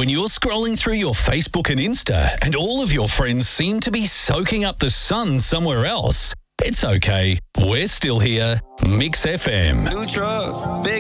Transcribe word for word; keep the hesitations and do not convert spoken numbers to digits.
When you're scrolling through your Facebook and Insta and all of your friends seem to be soaking up the sun somewhere else, it's okay. We're still here. Mix F M. New truck, big